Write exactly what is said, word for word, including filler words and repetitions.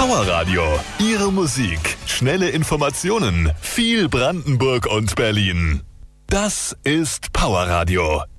Power Radio. Ihre Musik, schnelle Informationen, viel Brandenburg und Berlin. Das ist Power Radio.